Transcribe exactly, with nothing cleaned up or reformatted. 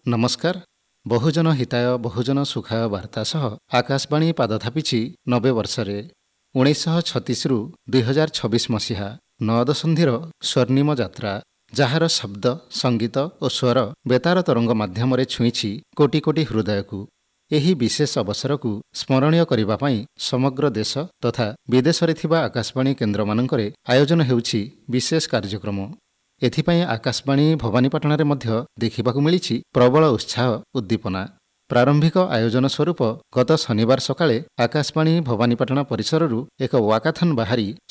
ନମସ୍କାର। ବହୁଜନ ହିତାୟ ବହୁଜନ ସୁଖାୟ ବାର୍ତ୍ତା ସହ ଆକାଶବାଣୀ ପାଦ ଥାପିଛି ନବେ ବର୍ଷରେ। ଉଣେଇଶହ ଛତିଶରୁ ଦୁଇ ହଜାର ଛବିଶ ମସିହା ନଅ ଦଶନ୍ଧିର ସ୍ୱର୍ଣ୍ଣିମ ଯାତ୍ରା, ଯାହାର ଶବ୍ଦ, ସଙ୍ଗୀତ ଓ ସ୍ୱର ବେତାର ତରଙ୍ଗ ମାଧ୍ୟମରେ ଛୁଇଁଛି କୋଟି କୋଟି ହୃଦୟକୁ। ଏହି ବିଶେଷ ଅବସରକୁ ସ୍ମରଣୀୟ କରିବା ପାଇଁ ସମଗ୍ର ଦେଶ ତଥା ବିଦେଶରେ ଥିବା ଆକାଶବାଣୀ କେନ୍ଦ୍ରମାନଙ୍କରେ ଆୟୋଜନ ହେଉଛି ବିଶେଷ କାର୍ଯ୍ୟକ୍ରମ। ଏଥିପାଇଁ ଆକାଶବାଣୀ ଭବାନୀପାଟଣାରେ ମଧ୍ୟ ଦେଖିବାକୁ ମିଳିଛି ପ୍ରବଳ ଉତ୍ସାହ ଉଦ୍ଦୀପନା। ପ୍ରାରମ୍ଭିକ ଆୟୋଜନ ସ୍ୱରୂପ ଗତ ଶନିବାର ସକାଳେ ଆକାଶବାଣୀ ଭବାନୀପାଟଣା ପରିସରରୁ ଏକ ୱାକାଥନ୍ ବାହାରି